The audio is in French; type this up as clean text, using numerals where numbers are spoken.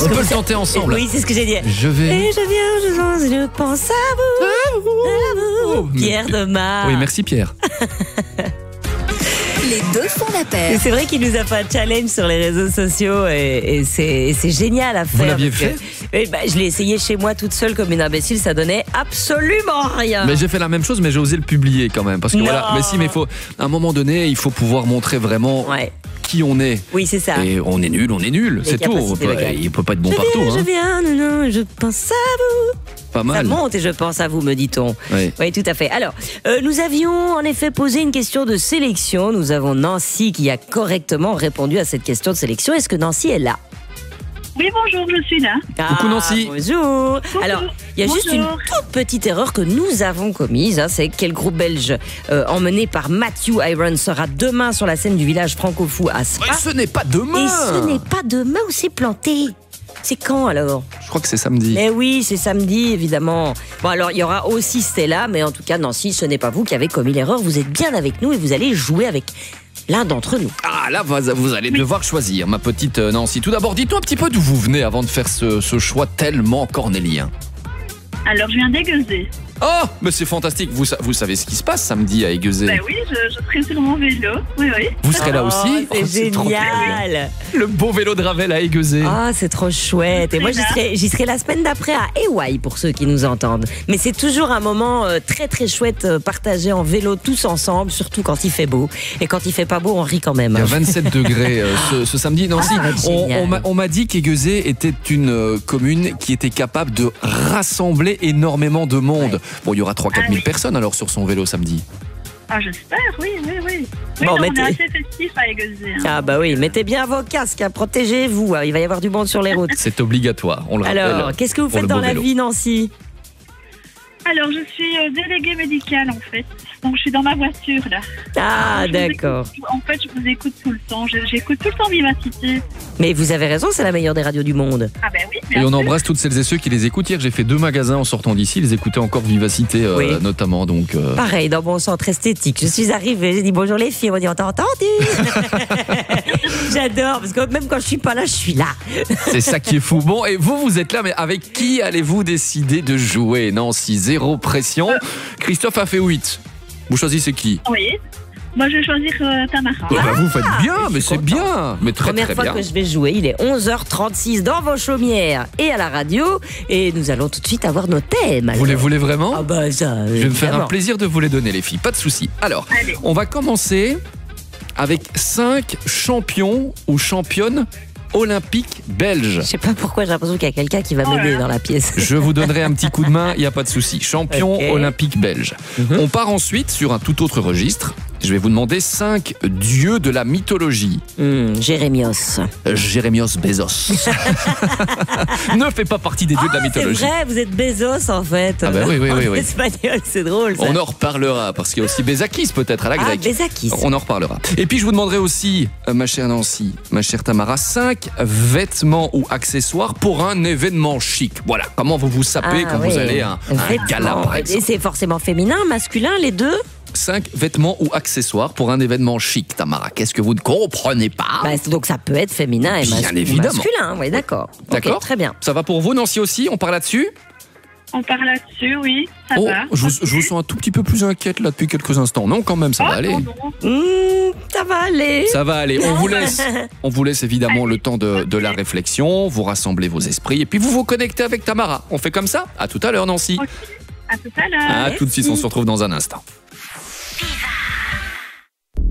On peut le tenter ensemble. Oui, c'est ce que j'ai dit. Je vais. Et je pense à vous. Pierre de Mar. Oui, merci Pierre. Les deux font la Et paire. c'est vrai qu'il nous a fait un challenge sur les réseaux sociaux et c'est génial à faire. Vous l'aviez parce que, je l'ai essayé chez moi toute seule comme une imbécile, ça donnait absolument rien. Mais j'ai fait la même chose, mais j'ai osé le publier quand même. Parce que Non. voilà, mais si, mais à un moment donné, il faut pouvoir montrer vraiment Ouais. qui on est. Oui, c'est ça. Et on est nul, c'est tout. capacités vocales. Il peut pas être bon Je partout. viens, hein. je viens, non, je pense à vous. Pas Ça mal. monte et je pense à vous, me dit-on. Oui. Oui, tout à fait. Alors, nous avions en effet posé une question de sélection. Nous avons Nancy qui a correctement répondu à cette question de sélection. Est-ce que Nancy est là? Oui, bonjour, je suis là. Coucou, Nancy. Bonjour. Alors, il y a juste une Bonjour. toute petite erreur que nous avons commise. C'est que le groupe belge emmené par Matthew Iron sera demain sur la scène du village franco-fou à Spa. Et ce n'est pas demain. Et ce n'est pas demain où c'est planté. C'est quand alors? Je crois que c'est samedi. Mais oui, c'est samedi, évidemment. Bon, alors, il y aura aussi Stella, mais en tout cas, Nancy, ce n'est pas vous qui avez commis l'erreur. Vous êtes bien avec nous et vous allez jouer avec l'un d'entre nous. Ah là, vous allez devoir choisir, ma petite Nancy. Tout d'abord, dites-nous un petit peu d'où vous venez avant de faire ce choix tellement cornélien. Alors, je viens d'Aiguezé. Oh, mais c'est fantastique. Vous savez ce qui se passe samedi à Aiguezé. Ben oui, je serai sur mon vélo. Oui, oui. Vous serez là aussi. Oh, c'est trop génial. Le beau vélo de Ravel à Aiguezé. Ah, c'est trop chouette. Et moi, j'y serai la semaine d'après à Ewaï pour ceux qui nous entendent. Mais c'est toujours un moment très très chouette partagé en vélo tous ensemble, surtout quand il fait beau. Et quand il fait pas beau, on rit quand même. Il y a 27 degrés ce samedi. Nancy, ça va être génial. on m'a dit qu'Aiguezé était une commune qui était capable de rassembler énormément de monde. Ouais. Bon, il y aura 3-4 000 Ah oui. personnes alors sur son vélo samedi. Ah, j'espère, oui. Oui, Bon, non, on mettez- est assez festif à Aiguezé. Hein. Ah bah oui, mettez bien vos casques, hein, protégez-vous. Il va y avoir du monde sur les routes. C'est obligatoire, on le rappelle. Alors, qu'est-ce que vous pour faites le dans beau la vélo. vie, Nancy? Alors, je suis déléguée médicale, en fait. Donc, je suis dans ma voiture, là. Ah, Je vous écoute- d'accord. En fait, je vous écoute tout le temps. J'écoute tout le temps Vivacité. Mais vous avez raison, c'est la meilleure des radios du monde. Ah, ben oui, Et bien on sûr. embrasse toutes celles et ceux qui les écoutent. Hier, j'ai fait 2 magasins en sortant d'ici. Ils écoutaient encore Vivacité, Oui. notamment. Donc, Pareil, dans mon centre esthétique. Je suis arrivée, j'ai dit bonjour les filles. On m'a dit on t'a entendu. J'adore, parce que même quand je suis pas là, je suis là. c'est ça qui est fou. Bon, et vous êtes là, mais avec qui allez-vous décider de jouer? Nancy, zéro pression. Christophe a fait 8. Vous choisissez qui? Oui. Moi, je vais choisir Tamara. Vous faites bien, je mais suis c'est contente. bien. Mais très, Première très fois bien. que je vais jouer, il est 11h36 dans vos chaumières et à la radio. Et nous allons tout de suite avoir nos thèmes. alors. Vous les voulez vraiment? Ah bah ça, Je vais me faire un évidemment. plaisir de vous les donner, les filles. Pas de souci. Alors, Allez. on va commencer avec 5 champions ou championnes olympiques belges. Je sais pas pourquoi j'ai l'impression qu'il y a quelqu'un qui va Oh là m'aider là. dans la pièce. Je vous donnerai un petit coup de main, il n'y a pas de souci. Champion Ok. olympique belge. On part ensuite sur un tout autre registre. Je vais vous demander 5 dieux de la mythologie. Jérémios. Jérémios Bezos. Ne fait pas partie des dieux de la C'est mythologie. vrai, vous êtes Bezos en fait. Ah bah oui, oui, En oui, oui. espagnol, c'est drôle ça. On en reparlera, parce qu'il y a aussi Bézakis peut-être à la Ah, grecque. Bézakis. On en reparlera. Et puis je vous demanderai aussi, ma chère Nancy, ma chère Tamara, 5 vêtements ou accessoires pour un événement chic. Voilà, comment vous vous sapez quand vous oui. allez à un Vêtements. gala par Et exemple. c'est forcément féminin, masculin, les deux? 5 vêtements ou accessoires pour un événement chic, Tamara. Qu'est-ce que vous ne comprenez pas? Bah, donc ça peut être féminin et Bien évidemment. masculin, oui, d'accord. D'accord. Ok, très bien. Ça va pour vous, Nancy aussi? On parle là-dessus? On part là-dessus, oui. Ça Oh, va. je vous sens un tout petit peu plus inquiète là depuis quelques instants. Non, quand même, ça va Oh, aller. non, non. Ça va aller. Ça va aller. On vous laisse évidemment le temps de la réflexion. Vous rassemblez vos esprits et puis vous vous connectez avec Tamara. On fait comme ça? À tout à l'heure, Nancy. À tout à l'heure. À tout de suite, on se retrouve dans un instant.